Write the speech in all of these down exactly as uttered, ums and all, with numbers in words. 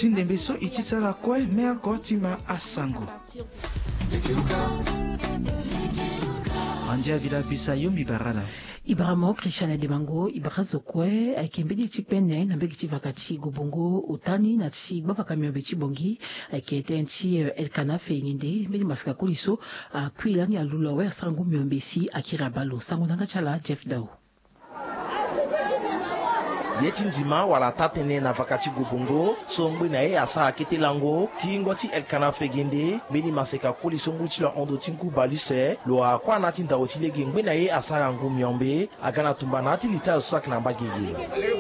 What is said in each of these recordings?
Tindembeso ititsala kwe merko tima asango. Andia vila bisa yombi barana. Ibramo Christiane Demango Ibrazo kwe aikembedi chipene na mbegi chivakati gubongo utani na chi bavaka myobe chibongi aikete nchi elkana feinginde mbedi masika kuliso kwilani ya lulawe sangu myombesi akirabalo sangu nanga chala Jeff Dow. Yeti nzima wala tatene na vakati gubongo songwe na e asa akete lango kingoti elkana fegende beni maseka kuli songu chilo ondo tinku balise lo akwa nati nda otile gengwe na e asa rangu myombe agana tumba nati lita usak na bagege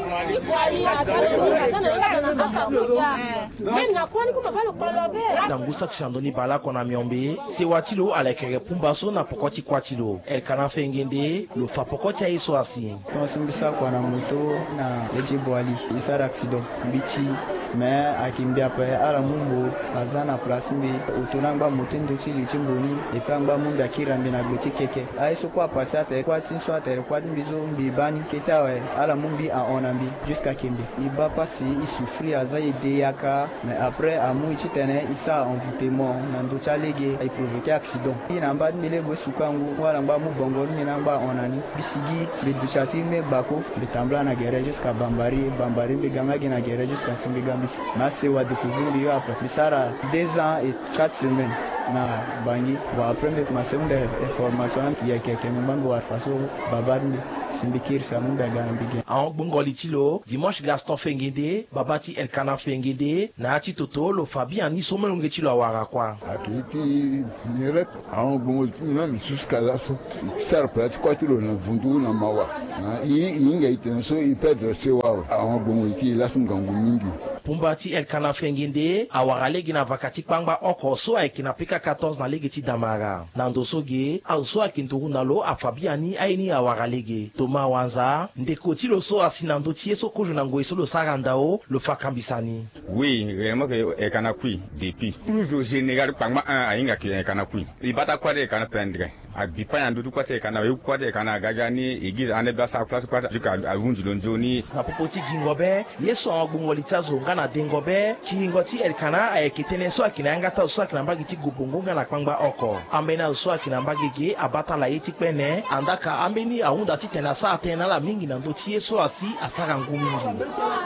nangusa kishandoni bala kona myombe se watilo alekere pumbaso na pokoti kwatilo elkana fegende lo fa pokoti aiso asi tonsumbisa kwa na moto na Eji boali isara accident biti mais akimbia pe ala mumbo azana place mbi utonangba motendo chili chimboni epangba mumbi akirambi na gbeti keke aiso kwa pasate kwa sinso atere kwa mbizo mbi bani ketawe ala mumbi a onambi jusqu'à kembe iba pasi isufri azaye deyaka mais après amu ichitene isa envoûtement nando chalege ay provoquer accident ina mbad mele bo sukangu wala ngba mu bongo ni nangba onani bisigi be duchati me bako betambla na gere jusqu'à Bambari, Bambari, Begangagi na guerre jusqu'à Simbigambis. Ma se wa découvrir lui après. Bisara deux ans et quatre semaines na Bangi. Bon après ma seconde information, il y a quelques moments où Arfaso Babandi Simbikir Samunda Ganambigi. En Bongoli Tilo, dimanche Gaston Fengede, Babati Elkana Fengede, Naati Toto, lo Fabi ani somelonge Tilo awara kwa. Akiti Niret, en Bongoli Tilo, jusqu'à la so. Sar prati kwa Tilo na vundu na mawa. Na inga itenso ipedre sewa en Bongoli Tilo la sungangu mingi. Pumbati Elkana Fengede, awara legi na vakati pangba oko so aikina pika quatorze na legi ti damara. Nandosoge, au so akintoru nalo a Fabi ani aini awara legi. Toma Wanza, ndeko ti lo so asinando ti eso kojo na ngoi so lo sarandao lo fakambisani. Oui, réellement que Elkana kui depuis. Toujours général pangma un a inga ki Elkana kui. Ibata kwa de Elkana prendre. A bipa ya ndutu kwa te Elkana yu kwa te Elkana gagani igiz ane blasa place kwa juka avunji lonjoni. Na popoti gingobe, yeso an gbongolita zonga na dengobe, ki ingoti Elkana ayeketene so akina ngata so akina mbagi ti gubongo na pangba oko. Ambena so akina mbagi ge abata la yeti pene, andaka ambeni aunda ti tena sa tena la mingi na ndo ti yeso asi asara ngu mingi.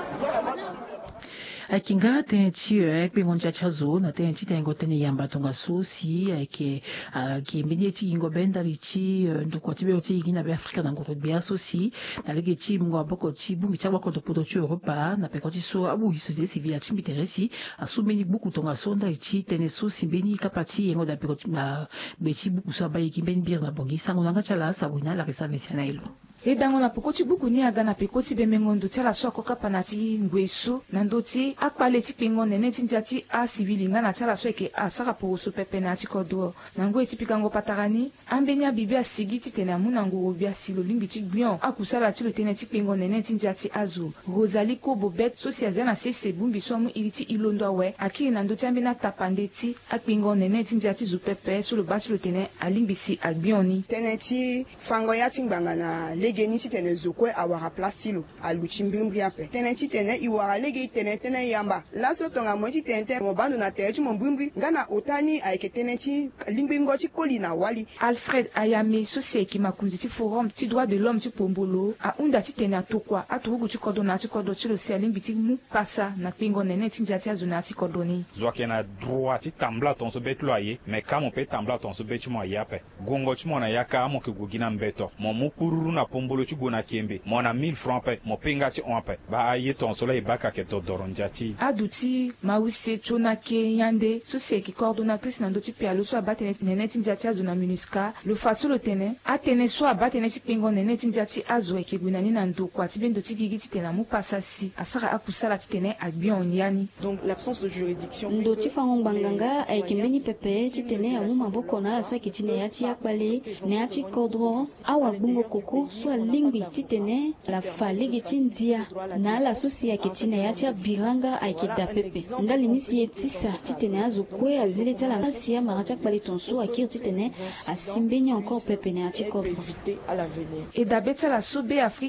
Akinga ten chi ek bingonja chazo na ten chi tengo tene yamba tonga so si ke ke mbini chi ingo benda ri chi ndo ti be ti gina be Afrika na ngoto be so si na lege chi ngo boko chi bumi cha bako to poto chi Europa na pe ko ti so abu hiso de civil chi miteresi asumeni buku tonga so nda chi tene so si beni kapati ngo da pe ko na be chi buku so ba yiki ben bir na bongi sango nanga chala sa wina la resa mesiana ilo e dango na pokoti buku ni aga na pekoti be mengondo tala so akoka panati ngwesu na ndoti akpale ti pingo nene tinja ti a civili nga na tala so eke asaka po so pepe na ti kodo na ngwe ti pikango patarani ambeni abibia sigi ti tene amuna ngo bia silo limbi ti gbion akusala ti lo tene ti pingo nene tinja ti azu Rosalie Kobobet so si azana sese bumbi so mu iri ti ilondo awe akiri na ndoti ambeni atapande ti akpingo nene tinja ti zu pepe so lo ba ti lo tene alimbi si agbion ni tene ti fango ya ti ngbanga na geni ti tene zokwe awara plastilo aluchi mbimbri ape tene ti tene iwara lege tene tene yamba laso tonga mo ti tene mo bando na tere ti mo mbimbri ngana otani ayeke tene ti limbingo ti koli na wali Alfred Ayame sosie ki makunzi ti forum ti droit de l'homme ti pombolo a unda ti tene atokwa aturugu ti kodo na ti kodo ti lo si alimbi ti mu pasa na pingo nene ti ndia ti azo na ti kodo ni zoake na droit ti tambla ton so bet lo aye me ka mo pe tambla ton so bet ti mo yape gongo ti mo na yaka mo ke gogina mbeto mo mu kururu na pombolo ti go na kiembe mo na mille francs pe mo pinga ti on pe ba aye ton so la ibaka ke to doronja ti aduti mawise chona ke yande sosie ki coordonnatrice na ndo ti pialo so abate nene ti ndia ti azo na minuska lo faso lo tene atene so abate nene ti pingo nene ti ndia ti azo eke gwinani na ndo kwa ti bendo ti gigi ti tene amu pasa si asara akusala ti tene agbion yani donc l'absence de juridiction ndo ti fango ngbanganga ayeke mbeni pepe ti tene amu maboko na aso ayeke ti ne ya ti akpale ne ya ti kodro awa gbongo koko so alingbi ti tene la fa lege ti ndia na ala so si ayeke ti ne ya ti abiranga ayeke da pepe ndali ni si e ti sa ti tene azo kue azele ti ala si ya mara ti akpale tonso akiri ti tene asimbeni encore pepe ne ya ti kodro e dabe ti ala so be Afrika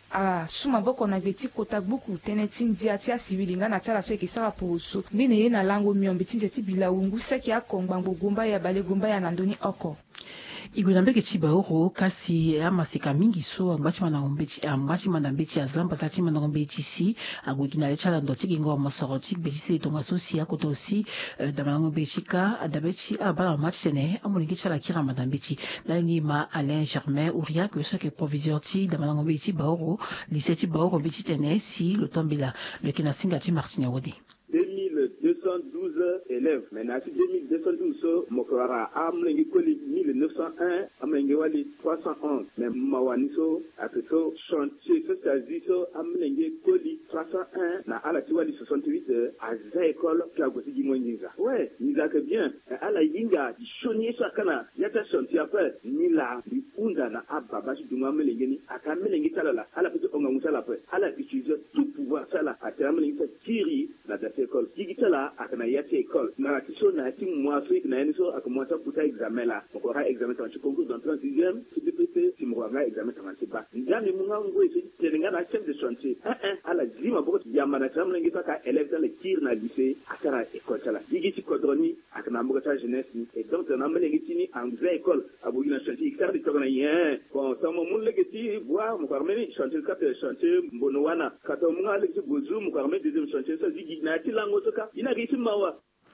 a suma boko na beti kota buku tene tindia tia siwili nga na tala so ekisara poso mbine ye na lango miombe tinze tibila ungu seki akongbango gumba ya bale gumba ya nandoni oko igwelambeke chibaoro kasi amaseka mingi so angbachi manangombechi angbachi manambechi azamba tati manangombechi si agwekina lechala ndotiki ngo mosoroti betisi tonga sosi akota aussi damanangombechi ka adabechi abala match sene amoningi chala kira madambechi nani ma Alain Germain Ouria que ce que proviseur ti damanangombechi baoro liseti baoro beti tene si le tombila le kinasinga ti Martin Wodi deux mille deux cent douze élèves. Maintenant, si deux mille deux cent douze, Mokora, Amlengi Koli mille neuf cent un, Amlengi Wali trois cent onze. Mais Mawaniso, Akeso, Chantier, Sosaziso, Amlengi Koli trois cent un, na Alati Wali soixante-huit, à Za école, Klagosi Gimoniza. Ouais, Niza que bien, Ala Yinga, Chonier Sakana, Yata Chantier après, Nila, Unda na Ababashi Dumamelengeni, Akamelengi Talala, Ala Pito Ongamusala après, Ala utilise tout pouvoir Sala, à Termelengi Kiri, la date école. Digitala, akana yati école. Na kiso na ti mwafrik na yeniso akamwata puta examen la. Mokora examen tanchi concours d'entrée en sixième, si tu peux si mwanga examen tanchi ba. Ndani munga ngwe si terenga na chef de chantier. Un un ala zima boko yamana tramla ngisa ka élève dans le tir na lycée akara école sala. Digiti kodroni akana mbota jeunesse et donc na mbele ngitini angza école abogi na chantier ikar di tokana yen. Bon samo mulle ngiti bois mokarmeni chantier quatre chantier mbonowana kato munga lexi bozu mokarmeni deuxième chantier ça digi na ti lango toka ina ngiti mawa.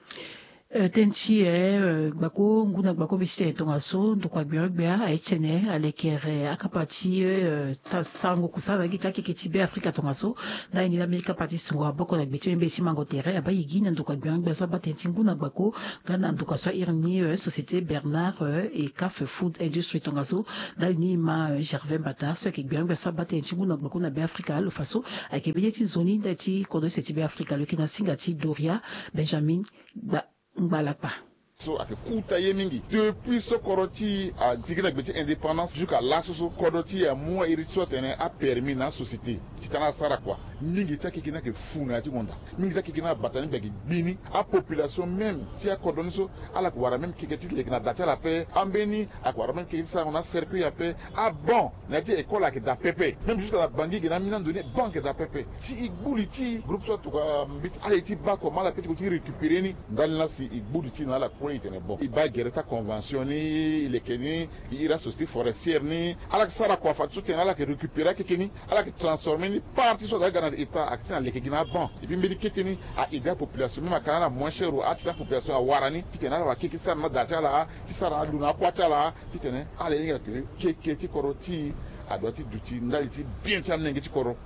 Uh, tenchi e uh, bako nguna bako bisite tonga so ndokwa biobia aichene alekere akapati uh, ta sango kusana gitaki kitibe Afrika tonga so na ni Amerika pati sungo bako na bitu mbesi mango tere abayi na ndokwa biobia so batenchi nguna bako ngana ndokwa so irni uh, société Bernard uh, et Caf Food Industry tonga so dali ma uh, Gervais Bata so ki biobia so batenchi nguna bako na be Afrika lo faso akebeye ti zoni ndati kodo setibe Afrika le kina singati Doria Benjamin da Mbalapa. So akikuta ye mingi depuis so koroti a zigina gbeti indépendance jusqu'à la so koroti a moi iritso tene a permis na société titana sara quoi mingi ta kikina ke funa ti gonda mingi ta kikina batani begi bini a population même si a cordon so ala ko wara même kiketi le na data la paix ambeni a ko wara même kiketi sa on a circuit a paix a bon na ti école a ke da pepe même jusqu'à la bangi gina mina donné banque da pepe si igbuliti groupe so to ka mbiti a ti ba ko mala petit ko ti récupérer ni ndalina si igbuliti na la bon il va gérer ta convention ni il est keni il ira société forestière ni ala sara ko fa tout ala que récupérer keni ala que transformer ni partie so da gana état action le kena bon et puis mbedi keteni a aider la population même kana moins cher ou a la population a warani titena la kiki sa na dacha la ti sara luna kwacha la titena ala yinga ke ke ti koroti a doit duti ndali ti bien ti amnenge ti koro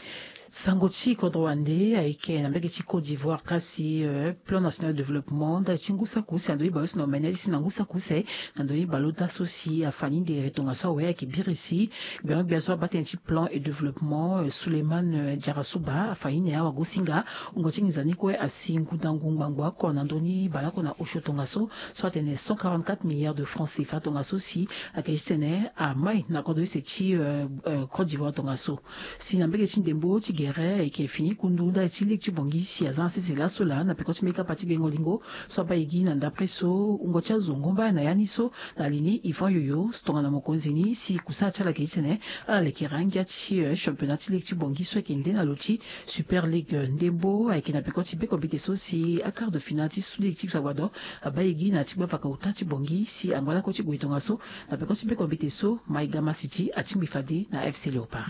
Sangochi Kodrwande aike na mbeke chi Côte d'Ivoire kasi uh, plan national de développement da chingusa kusi andoi baos no menesi nangusa kuse andoi balota sosi afani de retonga sa we ki birisi bien bien so baten chi plan et développement uh, Suleiman uh, Jarasuba afani ne awa gosinga ngoti ngizani ko asingu dangu ngwa ko nandoni balako na oshotonga so soit ne cent quarante-quatre milliards de francs C F A tonga sosi akaisene a mai na kodo se chi uh, uh, Côte d'Ivoire tonga so si na mbeke chi ndembo chi et qui est fini kundunda chili tu bongi si azan c'est là cela na pekoti meka pati bengolingo so ba igi na d'après so ngocha zongomba na yaniso na lini Ivan Yoyo stonga na mokonzini si kusa chala kitene ala le kiranga chi championnat chili tu bongi so kende na loti Super League ndembo avec na pekoti be compétition si à quart de finale si sous l'équipe Salvador ba igi na tiba faka utati bongi si angwala ko chi goitonga so na pekoti be compétition Maigama City a Chimbi Fadi na F C Leopard.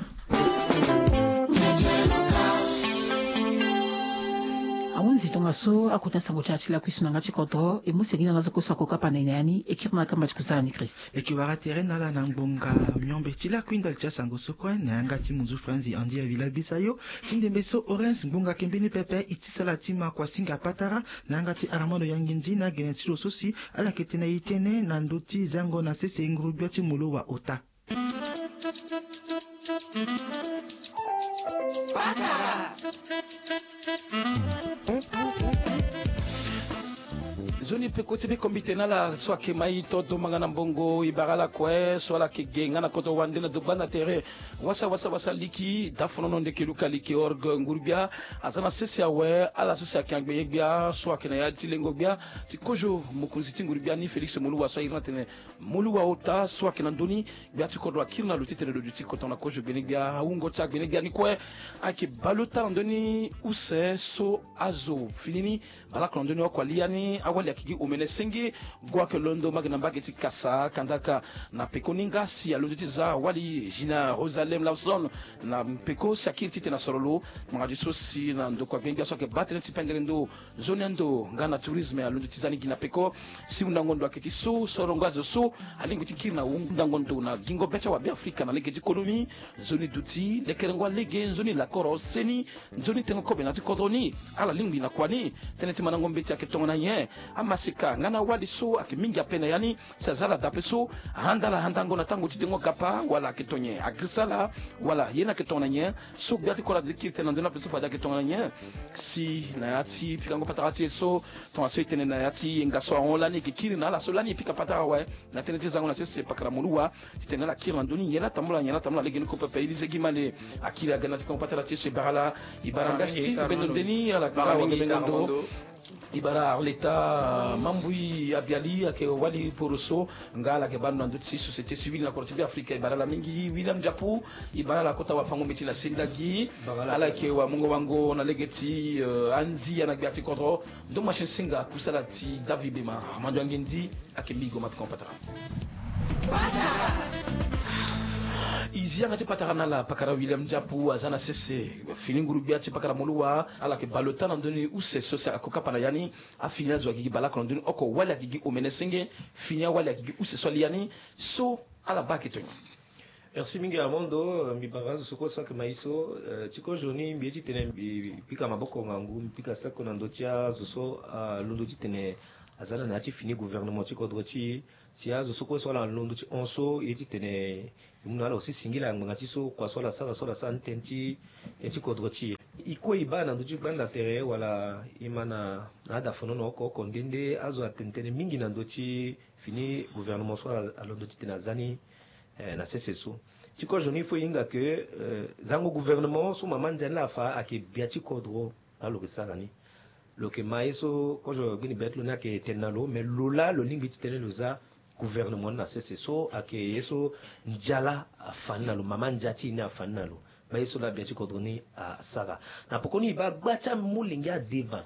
Awunzi tonga so akuta sango chachi la kwisuna ngachi koto e musegina nazo kusa koka panene yani ekirna kama chikusani Christ ekiwara terena la nangbonga myombe chila kwinda cha sango so kwa na ngati muzu franzi andi ya vila bisayo chindembeso orange ngbonga kembeni pepe itisala tima kwa singa patara na ngati armando yanginzi na genetilo sosi ala ketena itene na ndoti zango na sese ngurubia chimulo wa ota Patara. zoni peko tibe kombite na la so ke mai to do mangana mbongo ibagala kwe so la ke genga na koto wande na do bana tere wasa wasa wasa liki dafono no de keluka liki org ngurbia atana sesi awe ala so sa kyangbe yegbia so ke na ya tilengo bia ti kojo mukunzi tingurbia ni Felix Muluwa so irna tene Muluwa ota so ke na ndoni bia ti kodo akirna lo titere do ti koto na kojo benegbia ungo tsak benegbia ni kwe ake balota ndoni use so azo finini bala klondoni okwa liani awali akigi umene sengi gwa ke londo magna bageti kasa kandaka na pekoninga si alondo tiza wali jina Rosalem Lawson na peko sakirti tena sorolo mangadi so si na ndo kwa benga so ke batene tipendere ndo zone ndo ngana tourisme alondo tizani gina peko si unangondo akiti so sorongazo so alingo tikirna undangondo na gingo becha wa bi Afrika na lege economy zone duti lekerengwa lege zone la koro seni zone tengo kobe na tikodoni ala lingbi na kwani teneti manango mbeti aketonga na nye amasika ngana wali so akimingi apena yani sazala dape so handala handango na tango tidengo kapa wala ketonye agrisala wala yena ketonga na nye so biati kola dikite na ndona peso fada ketonga na nye si na yati pikango patarati so ton aso itene na yati ngaso onlani kikiri na la so lani pika patara wa na teneti zango na sese pakara Muluwa titene la kiri ndoni yena tamula yena tamula legi ko pepe ili zegimale akira gana tikango patarati so ibarala ibarangasti benondeni ala kwa benendo ibara leta mambui abiali ake wali poroso ngala ke bando ndutsi société civile na kortibi Afrika ibara la mingi William Japu ibara la kota wafango meti la sindagi ala ke wa mungo wango na legeti uh, anzi ana biati kodro ndo machine singa kusala ti David Bema mando ngendi ake migo mat kompatara izi anga tipatara na la pakara William Japu azana sese filinguru bia tipakara Muluwa ala ke balota ndoni use sosa akoka pana yani afina zo gigi balaka ndoni oko wala gigi omenesenge finia wala gigi use swaliani so ala baketonyo. Merci mingi Armando mbibarazo soko saka maiso chiko joni mbieti tene pika maboko ngangu pika sako na ndotia zoso londo tene azana na ti fini gouvernement chiko droti sia zo soko so la londo ti onso yeti tene muna la aussi singila ngati so kwa so la sala so la san tenti tenti ko droti iko ibana nduji banda tere wala imana na da fono no ko ko ndende azo atentene mingi na ndoti fini gouvernement so la londo ti tena zani na sese so chiko joni fo inga ke zango gouvernement so mamanja la fa ake biati kodro alo kisarani lo ke maiso ko jo gini betlo na ke tenalo mais lola lo lingi tene loza gouvernement na sese so ake yeso njala afana lo mamanja ti na afana lo maiso la biati kodro ni a sara na pokoni ba gbacha mulinga deba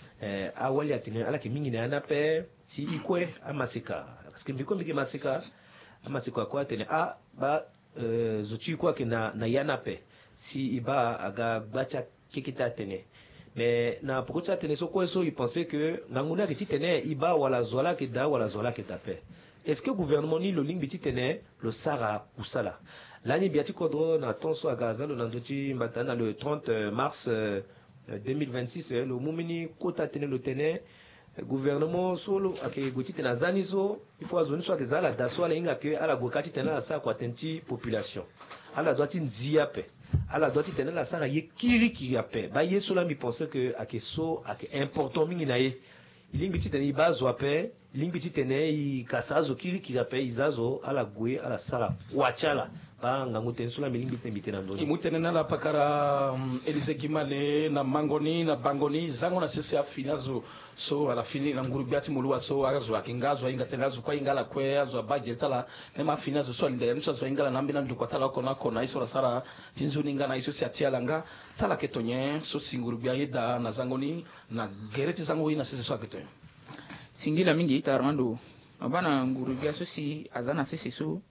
eh awali atine ala ke mingi na na pe si ikwe amasika parce que mbiko mbike masika amasika kwa tene a ba uh, zochi kwa ke na na yanape si iba aga gbacha kikita tene mais na pokota tene so ko so il pensait que nganguna ke tene iba wala zola ke da wala zola ke tape est-ce que gouvernement ni lo ling biti tene lo sara kusala lani biati kodro na tonso aga zalo na ndoti mbatana le trente mars euh, deux mille vingt-six eh, lo mumini kota tene lo tene gouvernement solo ake goti tena zanizo il faut azoni so kezala daso ala inga ke ala gokati tena la sa kwa tenti population ala doiti nzia pe ala doiti tena la sa ye kiri kiri pe ba yeso la mi penser que ake so ake important mingi na ye ilingi tena ibazo ape ilingi tena i kasazo kiri kiri pe izazo ala gwe ala sala wachala ba ngangu tensula milingi tembite na ndoni imutene na la pakara um, Elise Kimale na mangoni na bangoni zango na sese afinazo so ala fini na nguru biati Muluwa so azo akingazo inga tenazo kwa ingala kwe azo budget ala nema finazo so nda yamsha so ingala nambi na ndukwa tala kona kona iso sara tinzo ninga na iso siatia langa tala ketonye so singuru bia yeda na zangoni na gereti zango ina sese so ketonye singila mingi ita Armando abana nguru bia so si azana sese so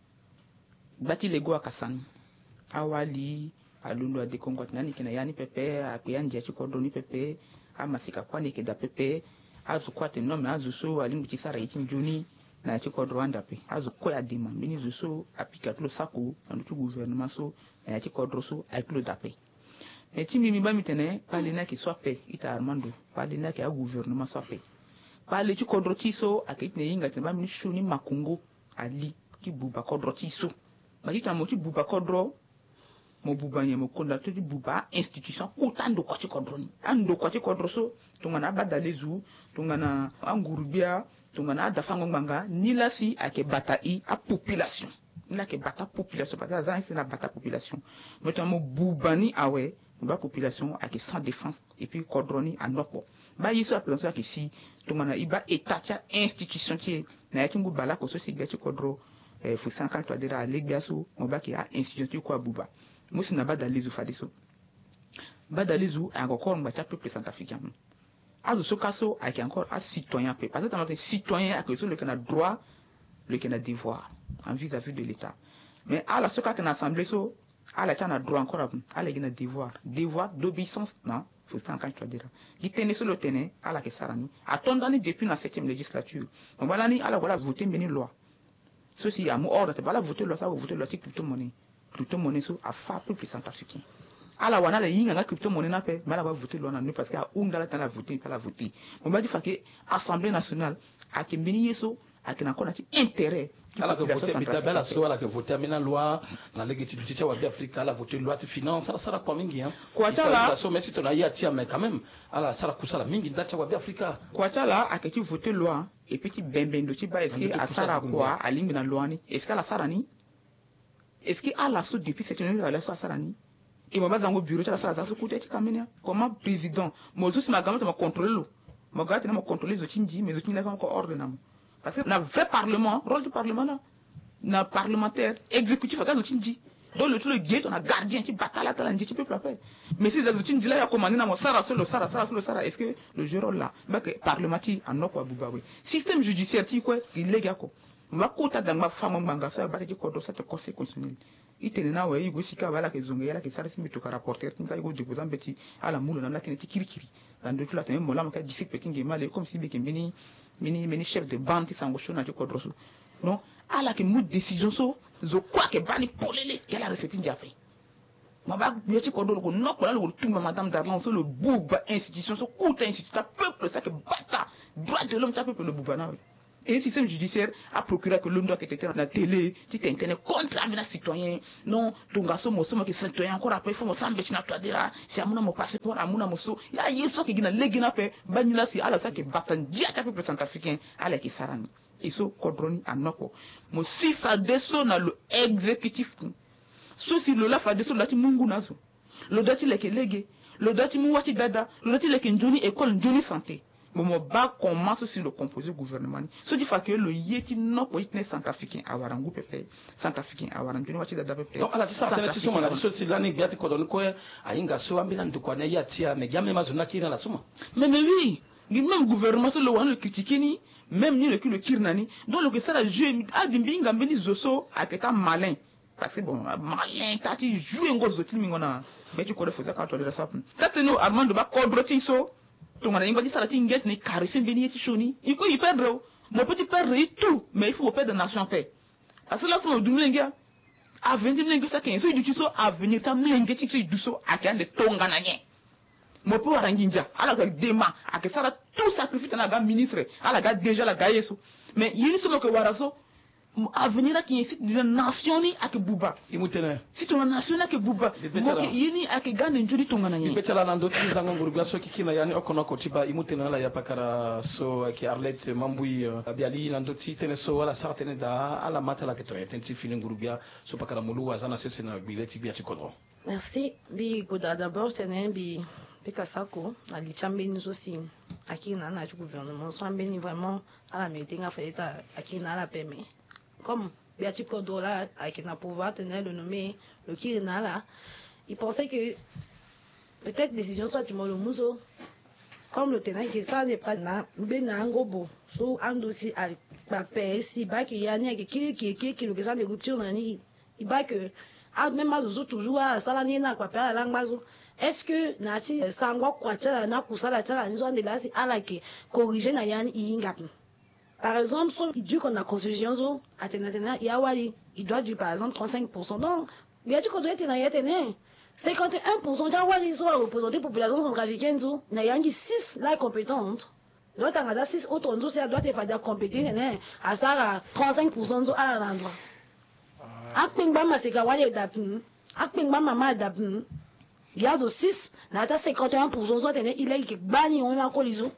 bati lego akasani awali alundo ade kongo tinani kina yani pepe akuyanje chikodo ni pepe amasika kwani keda pepe azu kwate nome azu so alingu chisara yichi njuni na chikodo Rwanda pe azu koya dima mini zuso apika tulo saku na tu gouvernement so na chikodo so aklo dape etimi mi ba mitene pale na ki swape ita Armando pale na ki a gouvernement swape pale chikodo chiso akitne yinga temba mini shuni makungo ali ki buba kodro chiso Majita mochi buba kodro mo buba nye mo konda to di buba institution utando kwa chikodroni ando kwa chikodroso tungana badalezu tungana angurubia tungana adafango nganga nilasi ake bata i a population nila ke bata population parce que azan c'est la bata population meto mo bubani awe ba population ake sans défense et puis kodroni anoko ba yiso a présentation ake si tungana iba état cha institution ti na yatungu bala ko so si gachi kodro eh fu cinquante toi dira legbiaso mo ba ke a institution ko buba musi na badalizu fadiso badalizu a encore un bacha peuple centrafricain azu sokaso a qui encore un citoyen peu parce que un citoyen a que le qui a droit le qui a devoir en vis-à-vis de l'état mais à la soka que na assemblée so à la tana droit encore à la qui a devoir devoir d'obéissance non faut ça quand tu dire qui tenait sur le tenait à la que sarani attendani depuis la septième législature on va l'année à la voilà voter une loi ceci à mon ordre pas la voter loi ça vous voter l'article crypto-monnaie crypto-monnaie so a fa peuple centrafricain ala wana la yinga nga crypto-monnaie na pe mala va voter loi na nous parce que a unda la tana voter pas la voter on va dire fa que assemblée nationale a que mbini yeso a que na kona ti intérêt ala que voter bitabela so ala que voter amena loi na légitimité cha wa Afrika ala voter loi ti finance ala sara kwa mingi hein kwa chala so mais si tu na yati mais quand même ala sara kusala mingi ndacha wa Afrika kwa chala a que tu voter loi et puis ti bembendo ti ba est-ce que a sara kwa alingi na loi ni est-ce que la sara ni est-ce que à la suite depuis cette année à la suite sarani et moi dans le bureau de la salle ça se coûte caminer comment président moi aussi ma gamme ma contrôler lo ma gamme na ma contrôler les autres mais les autres n'avons encore ordre parce que na vrai parlement rôle du parlement là na parlementaire exécutif à les autres dit donc le tout le gate on a gardien qui bataille là dans tu peux pas faire mais si les autres dit là il a commandé na mo sara sur le sara sara sur le sara est-ce que le jeu rôle là bah que parlementaire en quoi buba oui système judiciaire ti quoi il légal quoi makuta danga famo manga sa ba ti kodo sa te conseil constitutionnel itene na we yugo sika bala ke zonge yala ke sara simi to ka rapporteur tinga yugo de pozan beti ala mulo na nakene ti kirikiri dan do tula tene mola maka disik petin ge male comme si be ke mini mini mini chef de bande ti sango shona ti kodro so non ala ke mu décision so zo kwa ke bani polele yala refetin jape ma ba yeti kodo ko nok bala lo tumba madame Darlan so le bouba institution so kuta institution peuple ça que bata droit de l'homme ta peuple le bouba na et le système judiciaire a procuré que l'homme doit être dans la télé, si tu internet contre un citoyen, non, ton garçon, mon somme, qui est citoyen, encore après, il faut me sembler que tu as dit là, si à mon passeport, à mon amosso, il y a yeso qui est légina pe, banila si, à la sa qui battant, dia ta peuple centrafricain, à la qui sarani. Et so, kodroni, à noko. Mo si fa deso na le exécutif, so si le la fa deso, la ti mungu nazo. Le dati leke lege, le dati mouati dada, le dati leke njoni école, njoni santé. Mon bas commence sur le composé gouvernement. Ce qui fait que le yéti non politique centrafricain à Warangu pepe, centrafricain à Warangu, tu vois, d'abord. Donc, à la distance, tu sais, on a dit que l'année bien qu'on donne quoi, à Ingasso, Ambilan de quoi, Nayatia, mais Gamé Mazona qui est dans la somme. Mais, mais oui, même gouvernement, c'est le one le critiquer ni, même ni le cul le kirnani, donc le que ça la joué, à Dimbinga, Beni Zoso, à Keta malin. Parce que bon, malin, t'as dit joué un gros zotil, mais tu connais, faut ça quand tu as la sape. Ça, c'est nous, Armand de Bakodrotiso. Donc on a dit ça la tinguette n'est caressé béni et choni il faut y perdre mon petit perdre tout mais il faut me perdre nation paix parce que là faut du mlenga à venir mlenga ça quinze so du so à venir ça mlenga ti so du so à kan de tonga na nye mo pour aranginja ala ga dema à que ça la tout sacrifice na ga ministre ala ga déjà la ga yeso mais yini so que waraso à venir là qui incite de nation ni ak buba imutene si ton nation na ke buba mo yini ak gane njuri tonga na nye ipetela nando ti zango ngurubia so kikina yani okono ko tiba imutene la ya pakara so ki Arlette Mambui abiali nando ti tene so wala sartene da ala matala ke to tenti fini ngurubia so pakara mulu azana sese na bileti bia tikodro. Merci bi goda d'abord tene bi Pikasako ali chambeni so si akina na gouvernement so ambeni vraiment ala meeting fa eta akina la peme comme Béatrice Kodrola avec un pouvoir tenait le nommer le Kirinala, il pensait que peut-être décision soit du le muso comme le tenant que ça n'est pas na benangobo so un dossier à la paix si ba qui yani qui qui qui qui le que ça de rupture nani il ba que a même mazo toujours à ça la ni na quoi pa la mazo est-ce que nati sangwa kwa chala na kusala chala nzo ndela si ala ke corriger na yani ingap. Par exemple, il dit qu'on a constitution, il doit du par exemple trente-cinq pour cent. Donc, il a dit qu'on doit être dans cinquante et un pour cent d'Awali soit représenté population centrafricaine, il y a six là compétentes. L'autre a six autres, on doit être compétent, à ça trente-cinq pour cent à l'endroit. À Pingba, c'est qu'Awali est d'apne. akping ba mama da yazo six na ata cinquante et un pour cent tene il est bani on ma kolizo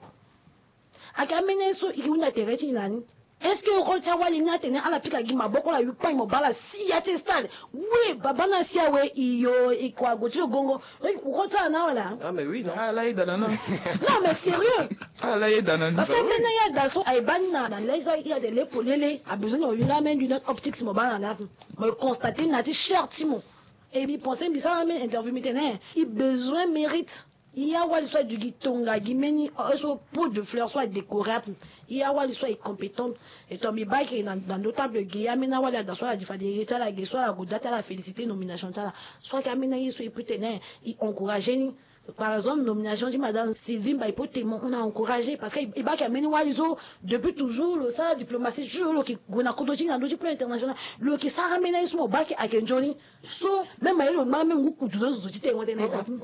akamene so ikunda tereti nani. Est-ce que rôle ça wali na tene ala pika gima boko la yupa mo bala si ya te stade oui babana sia we iyo ikwa gojo gongo rôle ça na wala. Ah mais oui non ah là il donne non non mais sérieux ah là il donne parce que maintenant il y a dans son ay banna dans les il y a des lepolele a besoin de la main d'une optique mo bala na me constater na ti cher timo et puis penser bi ça même interview maintenant il besoin mérite. Il y a où soit du guitonga, guimeni, soit pot de fleurs, soit décoré. Il y a où soit compétente. Et ton biba qui est dans notable guillemena, où la soit la différence, soit la soit la goudata, la félicité, nomination, soit qu'amena, il soit putain, il encourage. Par exemple, nomination de Madame Sylvie Baïpotémon, on a encouragé parce qu'il y a qui amène Walizo depuis toujours le ça la diplomatie, toujours le qui gona kodoji dans d'autres plans internationaux, le qui ça ramène ils sont au bac à Kenjoni. So même il le même beaucoup de choses sociétés ont été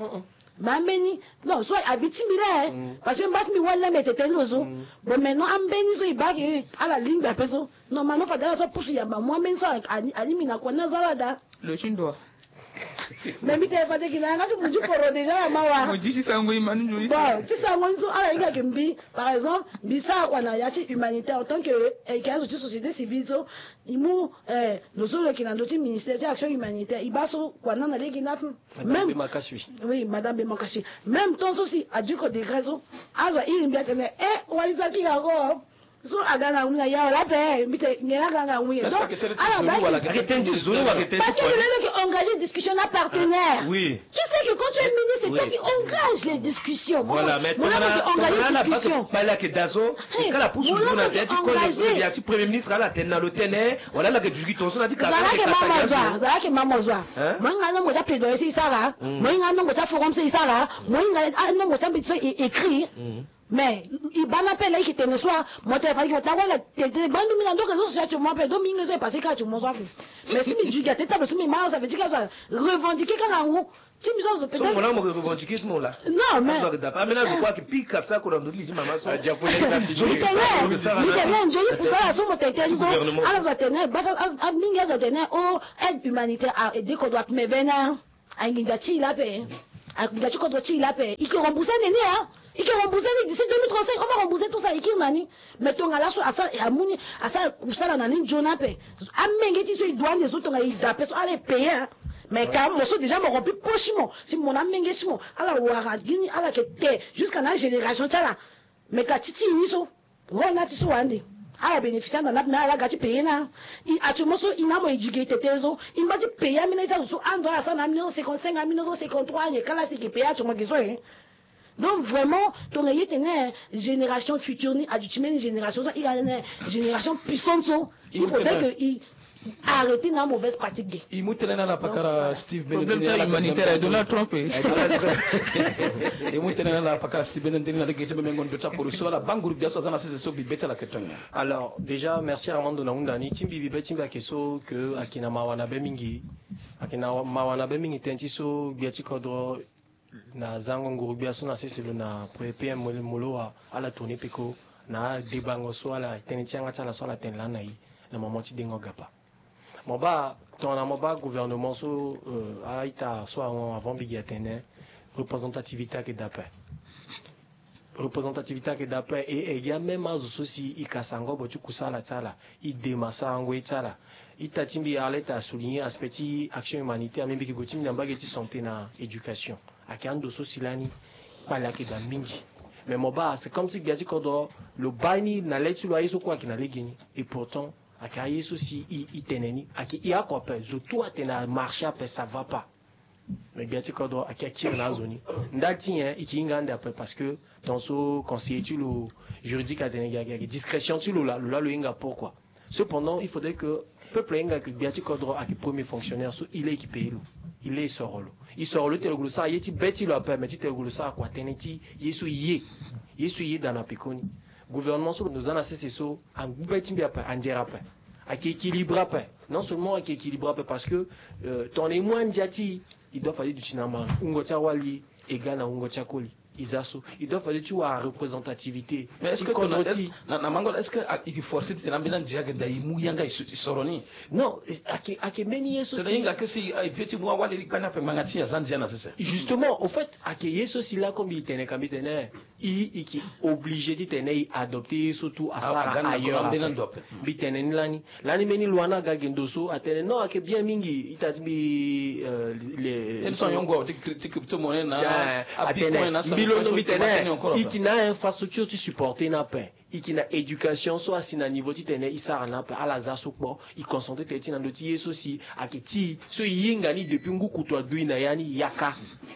mameni non soit habiti mira parce que mbas mi wala metete lozo bon maintenant ambeni so ibaki ala ligne ba peso normalement fadala so pusu yamba moi men so alimi na kwa nazarada le chindo mais mi te fade ki na ngati munju poro déjà mawa munju si sango imanu njuri bon si sango nso ala iga kembi par exemple bisa kwa na yati humanitaire en tant que eh kazo de société civile so imu eh lozolo ki na ndoti ministère d'action humanitaire ibaso kwa na na leki na même Makasui oui madame Makasui même temps aussi a dû que des raisons azo imbia tene eh waliza ki ngako so agana umya yao la pe mbite ngena ganga umya donc alors voilà que t'es zulu wa que parce que le mec qui engage discussion à partenaire oui tu sais que quand tu es ministre c'est toi qui engage les discussions voilà mais on a engagé discussion pas là que dazo parce que la pousse on a dit que il y a petit premier ministre à la tête dans le tenait voilà là que tu dis ton son a dit que zala que maman zwa moi ngana mo ja plaidoyer c'est ça là moi ngana mo ja forum c'est ça là moi ngana mo ja écrit mais il bana pe là qui te soit moi te faki ta wala te te bandu mina ndo réseaux sociaux tu m'appelles do mingi c'est passé quand tu m'en mais si mi du gâté table si mi mal ça veut dire que revendiquer quand en haut si mi zo peut-être on a revendiquer tout là non mais pas maintenant je crois que pique ça qu'on a dit maman so japonais ça je te dis je pour ça so mo te te zo ala zo te ne ba a mingi zo te ne o aide humanitaire a aider qu'on doit me venir a nginja chi la pe a nginja chi qu'on doit chi la pe il que rembourser nene hein il qui rembourser d'ici deux mille trente-cinq on va rembourser tout ça il qui nani mais ton ala so asa amuni asa kusala nani jona pe amenge ti so il doit les autres il da peso aller payer mais quand moi so déjà me rempli pochimo si mon amenge chimo ala wara gini ala que te jusqu'à la génération ça là mais ka titi ni so rona ti so ande ala bénéficiaire dans la mais ala gati payer na il a tumo so ina mo éduquer tetezo il m'a dit payer amene ça so ando ala ça na mille neuf cent cinquante-cinq à mille neuf cent cinquante-trois et kala c'est qui payer tumo kiso hein. Donc vraiment, ton aïe tenait génération future ni adultimé une génération ça il a une génération puissante il faudrait que il arrêter la mauvaise pratique. Il m'a tenu la pakara Steve Benedini la humanitaire de la trompe. Il m'a tenu la pakara Steve Benedini la guette même on peut ça pour ça la banque groupe ça ça c'est ça bibeta la question. Alors déjà merci Armando Naundani timbi bibeti mba keso que akina mawana bemingi akina mawana bemingi tentiso biati kodro na zango ngurubia sona sese na P M molo ala tourner peko na debango so ala tenitianga tala so la tenla na yi na momenti dengo gapa moba ton na moba gouvernement so a ita so avant bigi atene représentativité que d'après représentativité que d'après et il y a même azo sosi ikasango botu kusala tala i demasa ngwe tala ita timbi aleta souligner aspect action humanitaire même bigi gotim na bageti santé na éducation akando sosilani pala ke da mingi mais moba c'est comme si biati kodo le bani na letu lo yeso kwa kina legini et pourtant akaye sosi i teneni aki i akope zo to atena marcher après ça va pas mais biati kodo akaki na zoni ndati hein ikinga nda après parce que dans ce conseiller tu le juridique a tenega discrétion tu le là là le inga pourquoi cependant il faudrait que peuple inga que biati kodo aki premier fonctionnaire so il est équipé il est sort il sort le telgulu ça yeti beti lo après mais telgulu ça quoi teneti yesu yé yesu yé dans la pekoni gouvernement so nous en a cessé so en beti bi après en dire après à qui équilibre après non seulement à qui équilibre après parce que euh, ton émoin ndiati il doit falloir du cinema ungo tawali égale à ungo chakoli Isaso. Il doit falloir tu vois représentativité. Mais est-ce que ton est na na mangola est-ce que il faut forcer te nambina ndiaga dai muyanga isoroni? Non, ake ake meni yeso si. Inga que si ai petit moi wale likana pe mangati ya zanzia na sese. Justement, au fait, ake yeso si là comme il tenait comme il tenait, il il qui obligé de tenir adopter surtout à ça ailleurs. Bi tenait lani. Lani meni luana gagendoso atene non ake bien mingi itatbi les tel son yongo te critique tout monnaie na atene bilono bitene ikina infrastructure tu supporter na pain ikina éducation soit si na niveau ti tene isara na pain ala za sokbo i concentre te ti na ndoti yeso si aketi so yinga ni depuis nguku to aduina yani yaka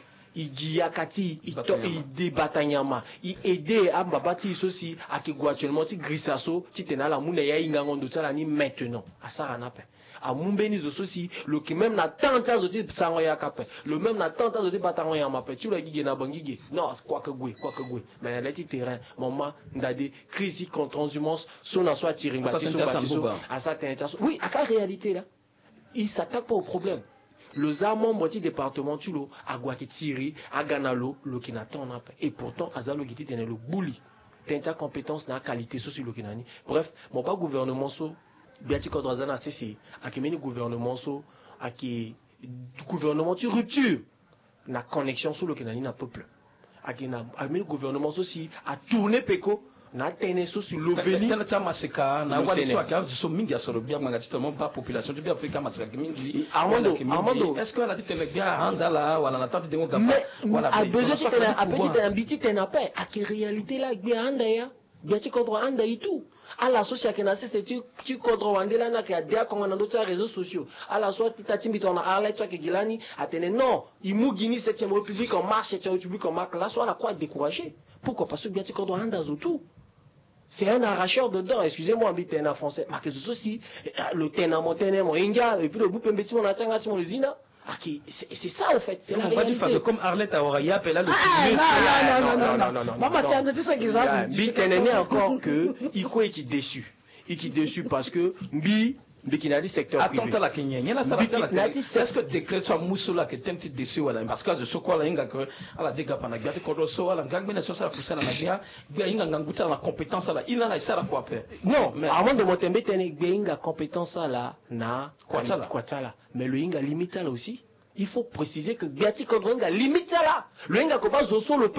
igi yakati ito i debatanyama i aider ambabati sosi akigwa actuellement ti grisaso ti tena la muna ya inga ngondo tsala ni maintenant asara na pain a mumbeni zo sosi le qui même na tanta zo ti sango ya kape le même na tanta zo ti batango ya mape tu la gige na bangige non quoi que gwe quoi que gwe mais la ti terrain maman ndade crise contre transhumance so na so atiringa ti so batiso à ça tenta oui à quelle réalité là il s'attaque pas au problème le za membre du département tu lo agwa ki tiri aganalo lo ki na ton ape et pourtant azalo giti tene le bouli tenta compétence na qualité so sur lo ki nani bref mon pas gouvernement so biati kodrazana cc akimeni gouvernement so aki gouvernement tu rupture na connexion sur lo ki nani na peuple akina ameni gouvernement so si a tourner peko na tene so sur l'oveni tena cha maseka na wali so akya so mingi asoro bia mangati tellement pas population bia afrika maseka mingi Armando Armando est-ce que la tene bia handala wala na tante dengo gamba wala a besoin de tene a petit tene biti tene pas a que réalité là bia handa ya bia ti contre handa et tout à la société qui n'a cessé tu tu contre wandela na ka dia konga na d'autres réseaux sociaux à la soit tati mitona arlet toi que gilani atene non imugini septième république en marche septième république en marche là soit la quoi décourager pourquoi parce que bia ti contre handa tout. C'est un arracheur dedans, excusez-moi, habité en français. Mais que ce aussi, le tenamo tenamo inga, et puis le bout petit mon atanga mon le zina. C'est ça en fait, c'est la réalité. Comme Arlette a Oraya, là le ah, non, non, non, non, non, non, non. Maman, c'est un de ceux qui ont dit. Bitenene encore que, il quoi qui déçu. Il qui déçu parce que, bi, Bikinadi secteur privé. Attends la Kenya. Il y a la salle. Est-ce que décret soit moussola que t'aimes déçu ou alors parce que je sais quoi la inga que à la dégâts pendant gâte quand on soit la gang mais ça ça pour ça la bien bien inga nganguta la compétence là il a ça quoi faire. Non, mais avant de monter tene inga compétence là na quoi ça là. Mais le inga limite là aussi. Il faut préciser que Biati Kodronga limite là. Le inga ko ba zo le